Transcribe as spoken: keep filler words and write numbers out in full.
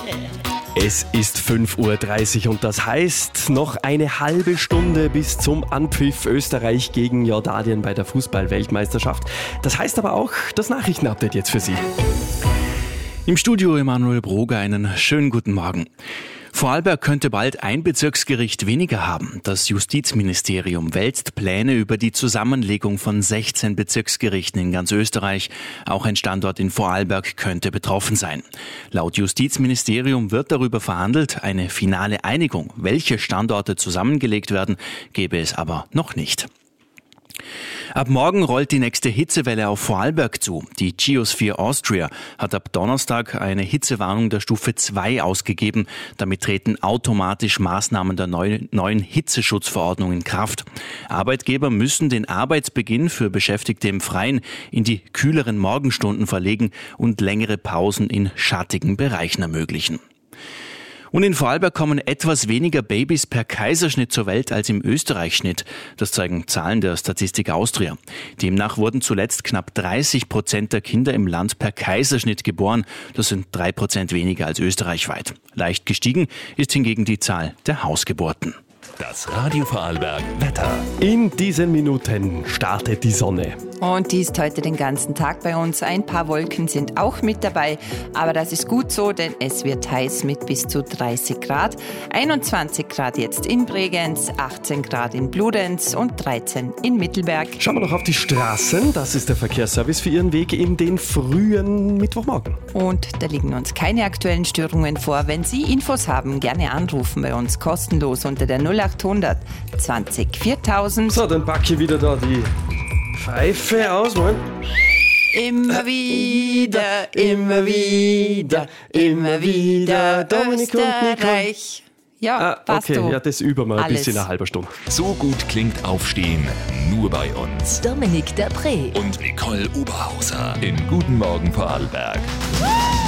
Es ist fünf Uhr dreißig und das heißt noch eine halbe Stunde bis zum Anpfiff Österreich gegen Jordanien bei der Fußball-Weltmeisterschaft. Das heißt aber auch das Nachrichtenupdate jetzt für Sie. Im Studio Emanuel Broger, einen schönen guten Morgen. Vorarlberg könnte bald ein Bezirksgericht weniger haben. Das Justizministerium wälzt Pläne über die Zusammenlegung von sechzehn Bezirksgerichten in ganz Österreich. Auch ein Standort in Vorarlberg könnte betroffen sein. Laut Justizministerium wird darüber verhandelt. Eine finale Einigung, welche Standorte zusammengelegt werden, gäbe es aber noch nicht. Ab morgen rollt die nächste Hitzewelle auf Vorarlberg zu. Die Geosphere Austria hat ab Donnerstag eine Hitzewarnung der Stufe zwei ausgegeben. Damit treten automatisch Maßnahmen der neuen Hitzeschutzverordnung in Kraft. Arbeitgeber müssen den Arbeitsbeginn für Beschäftigte im Freien in die kühleren Morgenstunden verlegen und längere Pausen in schattigen Bereichen ermöglichen. Und in Vorarlberg kommen etwas weniger Babys per Kaiserschnitt zur Welt als im Österreich-Schnitt. Das zeigen Zahlen der Statistik Austria. Demnach wurden zuletzt knapp dreißig Prozent der Kinder im Land per Kaiserschnitt geboren. Das sind drei Prozent weniger als österreichweit. Leicht gestiegen ist hingegen die Zahl der Hausgeburten. Das Radio Vorarlberg Wetter. In diesen Minuten startet die Sonne. Und die ist heute den ganzen Tag bei uns. Ein paar Wolken sind auch mit dabei. Aber das ist gut so, denn es wird heiß mit bis zu dreißig Grad. einundzwanzig Grad jetzt in Bregenz, achtzehn Grad in Bludenz und dreizehn in Mittelberg. Schauen wir noch auf die Straßen. Das ist der Verkehrsservice für Ihren Weg in den frühen Mittwochmorgen. Und da liegen uns keine aktuellen Störungen vor. Wenn Sie Infos haben, gerne anrufen bei uns kostenlos unter der null achthundert zwanzig viertausend. So, dann packe ich wieder da die Pfeife aus, Mann. Immer wieder, immer wieder, immer wieder Dominik und Österreich. Ja, Ah, passt okay, du. ja, das üben wir Alles. bis in einer halben Stunde. So gut klingt Aufstehen nur bei uns. Dominik der Pré. Und Nicole Oberhauser in Guten Morgen Vorarlberg.